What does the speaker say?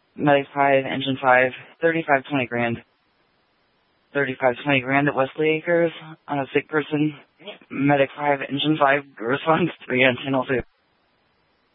Medic 5, Engine 5, 3520 grand. 3520 grand at Wesley Acres on a sick person. Medic 5, Engine 5, response 3 on channel 2.